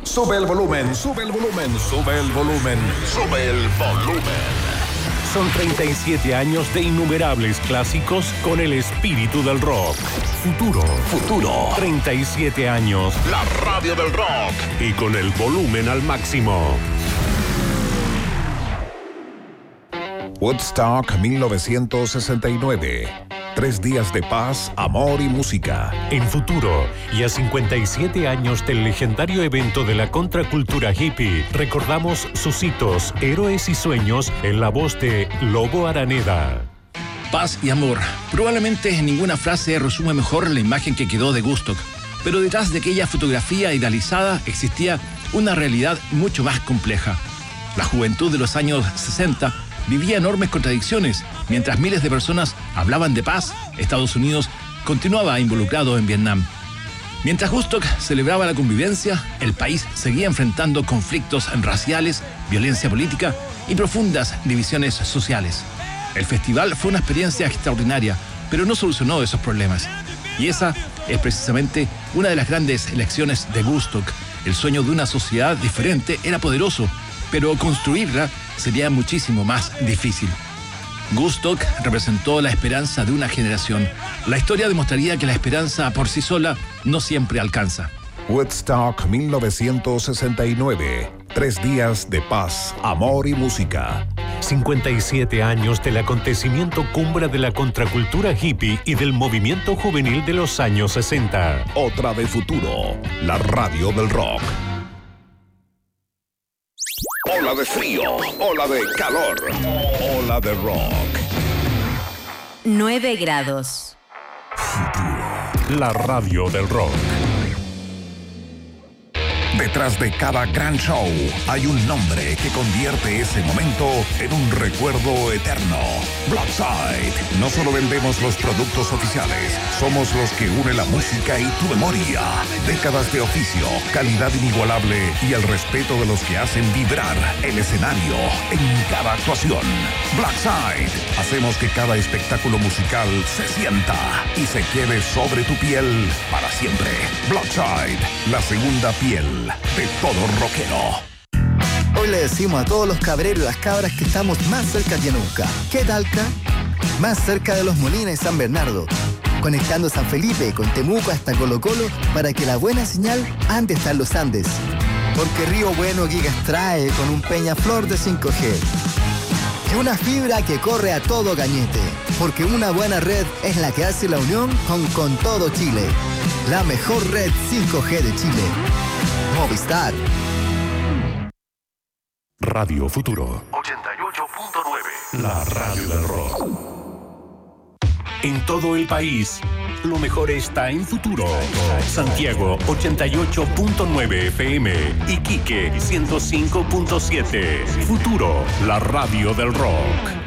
Sube el volumen, sube el volumen, sube el volumen, sube el volumen. Son 37 años de innumerables clásicos con el espíritu del rock. Futuro. 37 años. La radio del rock. Y con el volumen al máximo. Woodstock 1969. 3 días de paz, amor y música. En Futuro, y a 57 años del legendario evento de la contracultura hippie, recordamos sus hitos, héroes y sueños en la voz de Lobo Araneda. Paz y amor. Probablemente ninguna frase resume mejor la imagen que quedó de Woodstock, pero detrás de aquella fotografía idealizada existía una realidad mucho más compleja. La juventud de los años 60 vivía enormes contradicciones. Mientras miles de personas hablaban de paz, Estados Unidos continuaba involucrado en Vietnam. Mientras Woodstock celebraba la convivencia, el país seguía enfrentando conflictos raciales, violencia política y profundas divisiones sociales. El festival fue una experiencia extraordinaria, pero no solucionó esos problemas. Y esa es precisamente una de las grandes lecciones de Woodstock. El sueño de una sociedad diferente era poderoso, pero construirla sería muchísimo más difícil. Woodstock representó la esperanza de una generación. La historia demostraría que la esperanza por sí sola no siempre alcanza. Woodstock 1969. 3 días de paz, amor y música. 57 años del acontecimiento cumbre de la contracultura hippie y del movimiento juvenil de los años 60. Otra de Futuro, la radio del rock. Ola de frío, ola de calor, ola de rock. 9 grados. La radio del rock. Detrás de cada gran show hay un nombre que convierte ese momento en un recuerdo eterno. Blackside. No solo vendemos los productos oficiales, somos los que unen la música y tu memoria. Décadas de oficio, calidad inigualable y el respeto de los que hacen vibrar el escenario en cada actuación. Blackside. Hacemos que cada espectáculo musical se sienta y se quede sobre tu piel para siempre. Blackside, la segunda piel de todo rockero. Hoy le decimos a todos los cabreros y las cabras que estamos más cerca que nunca. ¿Qué talca? Más cerca de Los Molinos y San Bernardo, conectando San Felipe con Temuco hasta Colo Colo para que la buena señal ande hasta los Andes. Porque Río Bueno Gigas trae con un Peñaflor de 5G. Y una fibra que corre a todo cañete. Porque una buena red es la que hace la unión con todo Chile. La mejor red 5G de Chile. Movistar. Radio Futuro 88.9. La radio del rock. En todo el país, lo mejor está en Futuro. Santiago 88.9 FM. Iquique 105.7. Futuro, la radio del rock.